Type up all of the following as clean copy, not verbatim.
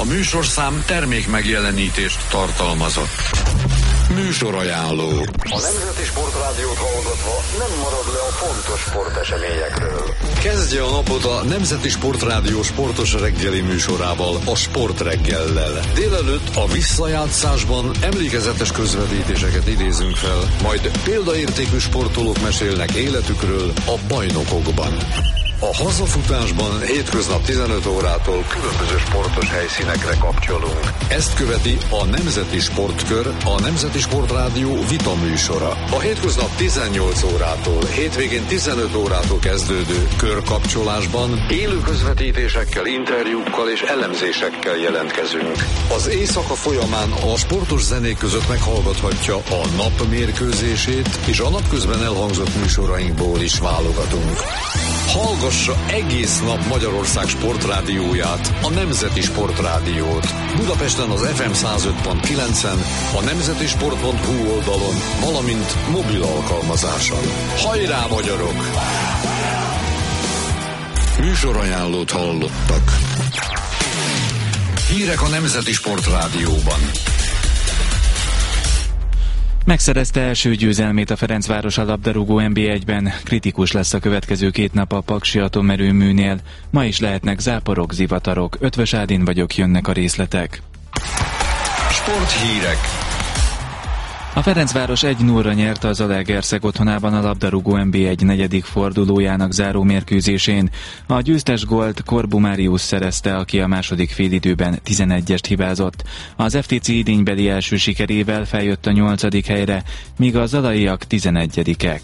A műsorszám termék megjelenítést tartalmazott. Műsorajánló. A Nemzeti Sportrádiót hallgatva nem marad le a fontos sporteseményekről. Kezdje a napot a Nemzeti Sportrádió sportos reggeli műsorával, a Sportreggellel. Délelőtt a visszajátszásban emlékezetes közvetítéseket idézünk fel, majd példaértékű sportolók mesélnek életükről a bajnokokban. A hazafutásban hétköznap 15 órától különböző sportos helyszínekre kapcsolunk. Ezt követi a Nemzeti Sportkör, a Nemzeti Sportrádió vita műsora. A hétköznap 18 órától, hétvégén 15 órától kezdődő körkapcsolásban élő közvetítésekkel, interjúkkal és elemzésekkel jelentkezünk. Az éjszaka folyamán a sportos zenék között meghallgathatja a nap mérkőzését, és a napközben elhangzott műsorainkból is válogatunk. Hallgassa egész nap Magyarország sportrádióját, a Nemzeti Sportrádiót. Budapesten az FM 105.9-en, a nemzetisport.hu oldalon, valamint mobil alkalmazáson. Hajrá, magyarok! Műsorajánlót hallottak. Hírek a Nemzeti Sportrádióban. Megszerezte első győzelmét a Ferencváros a labdarúgó NB1-ben. Kritikus lesz a következő 2 nap a Paksi atomerőműnél. Ma is lehetnek záporok, zivatarok. Ötvös Ádin vagyok, jönnek a részletek. Sporthírek. A Ferencváros 1-0-ra nyerte az Zalaegerszeg otthonában a labdarúgó NB1 negyedik fordulójának záró mérkőzésén. A győztes gólt Korbu Máriusz szerezte, aki a második félidőben 11-est hibázott. Az FTC idénybeli első sikerével feljött a 8. helyre, míg a zalaiak 11-ek.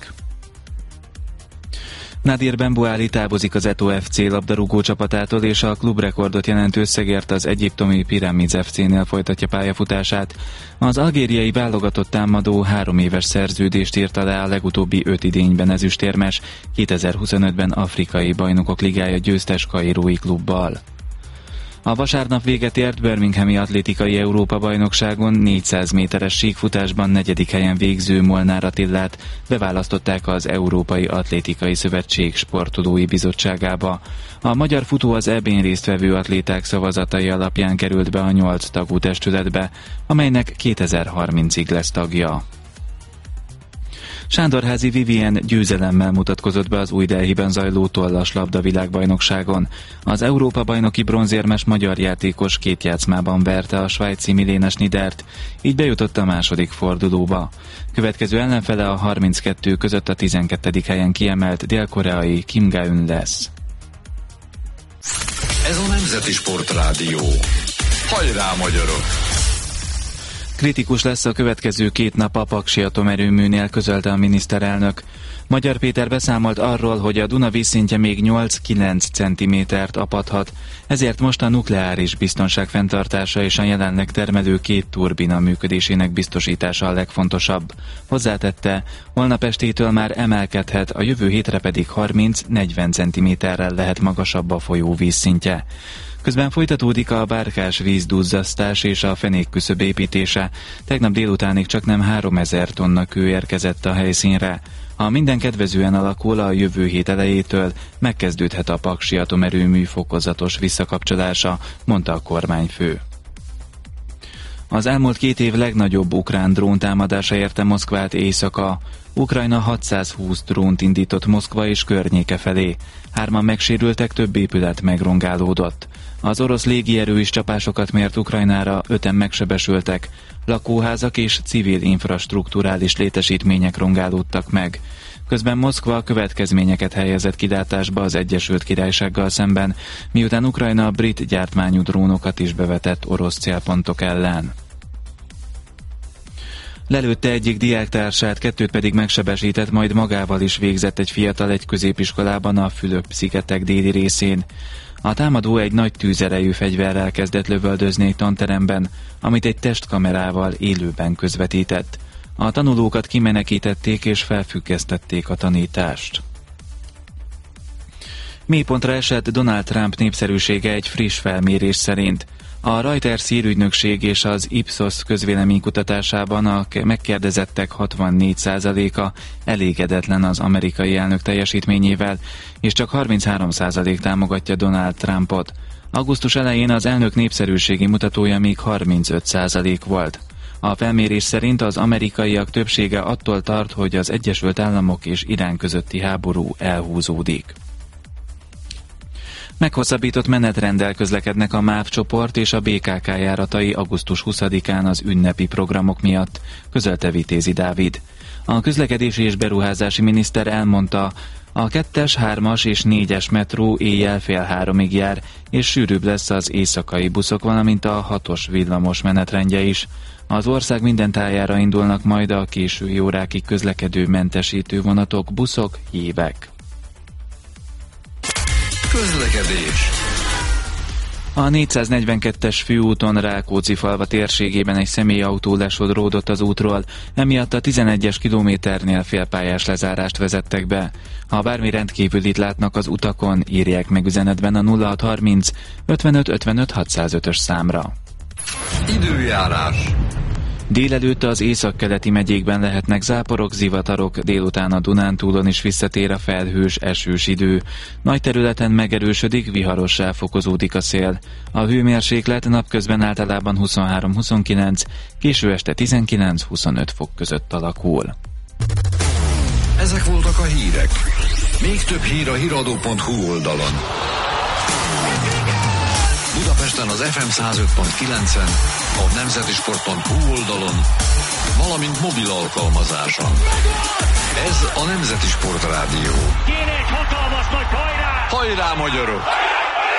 Nadir Benbouali távozik az Eto FC labdarúgó csapatától, és a klubrekordot jelentő összegért az egyiptomi Pyramids FC-nél folytatja pályafutását. Az algériai válogatott támadó 3 éves szerződést írt alá a legutóbbi 5 idényben ezüstérmes, 2025-ben Afrikai Bajnokok Ligája győztes kairói klubbal. A vasárnap véget ért Birminghami atlétikai Európa-bajnokságon 400 méteres síkfutásban 4. helyen végző Molnár Attillát beválasztották az Európai Atlétikai Szövetség sportolói bizottságába. A magyar futó az EB-n résztvevő atléták szavazatai alapján került be a 8 tagú testületbe, amelynek 2030-ig lesz tagja. Sándorházi Vivien győzelemmel mutatkozott be az Új Delhiben zajló tollas labda világbajnokságon. Az Európa-bajnoki bronzérmes magyar játékos 2 játszmában verte a svájci Milena Schniedert, így bejutott a második fordulóba. Következő ellenfele a 32 között a 12. helyen kiemelt dél-koreai Kim Ga-eun lesz. Ez a Nemzeti Sportrádió. Hajrá, magyarok! Kritikus lesz a következő 2 nap a Paksi atomerőműnél, közölte a miniszterelnök. Magyar Péter beszámolt arról, hogy a Duna vízszintje még 8-9 cm-t apadhat, ezért most a nukleáris biztonság fenntartása és a jelenleg termelő 2 turbina működésének biztosítása a legfontosabb. Hozzátette, holnap estétől már emelkedhet, a jövő hétre pedig 30-40 cm-rel lehet magasabb a folyó vízszintje. Közben folytatódik a bárkás vízdúzzasztás és a fenékküszöb építése. Tegnap délutánig csaknem 3000 tonna kő érkezett a helyszínre. Ha minden kedvezően alakul, a jövő hét elejétől megkezdődhet a Paksi atomerőmű fokozatos visszakapcsolása, mondta a kormányfő. Az elmúlt 2 év legnagyobb ukrán dróntámadása érte Moszkvát éjszaka. Ukrajna 620 drónt indított Moszkva és környéke felé. 3 megsérültek, több épület megrongálódott. Az orosz légierő is csapásokat mért Ukrajnára, 5-en megsebesültek. Lakóházak és civil infrastrukturális létesítmények rongálódtak meg. Közben Moszkva következményeket helyezett kilátásba az Egyesült Királysággal szemben, miután Ukrajna brit gyártmányú drónokat is bevetett orosz célpontok ellen. Lelőtte egyik diáktársát, 2 pedig megsebesített, majd magával is végzett egy fiatal egy középiskolában a Fülöp-szigetek déli részén. A támadó egy nagy tűzerejű fegyverrel kezdett lövöldözni egy tanteremben, amit egy testkamerával élőben közvetített. A tanulókat kimenekítették és felfüggesztették a tanítást. Mélypontra esett Donald Trump népszerűsége egy friss felmérés szerint. A Reuters hírügynökség és az Ipsos közvéleménykutatásában a megkérdezettek 64%-a elégedetlen az amerikai elnök teljesítményével, és csak 33% támogatja Donald Trumpot. Augusztus elején az elnök népszerűségi mutatója még 35% volt. A felmérés szerint az amerikaiak többsége attól tart, hogy az Egyesült Államok és Irán közötti háború elhúzódik. Meghosszabbított menetrenddel közlekednek a MÁV csoport és a BKK járatai augusztus 20-án az ünnepi programok miatt, közölte Vitézi Dávid. A közlekedési és beruházási miniszter elmondta, a 2-es, 3-as és 4-es metró éjjel 2:30 jár, és sűrűbb lesz az éjszakai buszok, valamint a 6-os villamos menetrendje is. Az ország minden tájára indulnak majd a késői órákig közlekedő mentesítő vonatok, buszok, hívek. Közlekedés. A 442-es főúton Rákóczifalva térségében egy személyautó lesodródott az útról, emiatt a 11-es kilométernél félpályás lezárást vezettek be. Ha bármi rendkívülit látnak az utakon, írják meg üzenetben a 0630 55 55 605-ös számra. Időjárás. Délelőtt az északkeleti megyékben lehetnek záporok, zivatarok, délután a Dunántúlon is visszatér a felhős, esős idő. Nagy területen megerősödik, viharossá fokozódik a szél. A hőmérséklet napközben általában 23-29, késő este 19-25 fok között alakul. Ezek voltak a hírek. Még több hír a hiradó.hu oldalon. Budapesten az FM 105.9-en, a nemzetisport.hu oldalon, valamint mobil alkalmazáson. Ez a Nemzeti Sport Rádió. Kéne egy hatalmas nagy hajrá! Hajrá, magyarok!